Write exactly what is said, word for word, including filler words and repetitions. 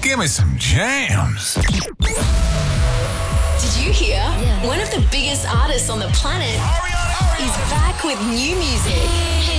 Give me some jams. Did you hear? Yeah. One of the biggest artists on the planet is back with new music.